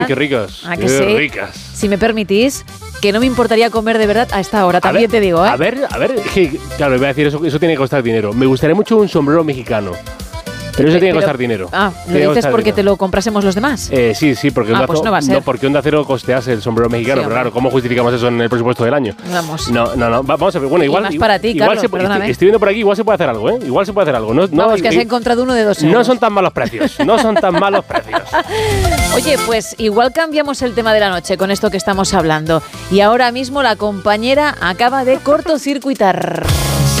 Qué ricas. ¿A que qué sí? ricas. Si me permitís, que no me importaría comer de verdad a esta hora, también te digo, ¿eh? A ver, es que, claro, voy a decir, eso tiene que costar dinero. Me gustaría mucho un sombrero mexicano. Pero eso tiene que costar dinero. Ah, ¿lo dices porque te lo comprásemos los demás? Sí, porque pues no va a ser. porque Onda Cero costease el sombrero mexicano. Sí, pero claro, ¿cómo justificamos eso en el presupuesto del año? Vamos. No. Vamos a ver. Bueno, igual. más para ti, igual Carlos, perdóname. estoy viendo por aquí, igual se puede hacer algo, ¿eh? Igual se puede hacer algo. Vamos, que has encontrado uno de 2 euros. No son tan malos precios. No son tan malos precios. Oye, pues igual cambiamos el tema de la noche con esto que estamos hablando. Y ahora mismo la compañera acaba de cortocircuitar.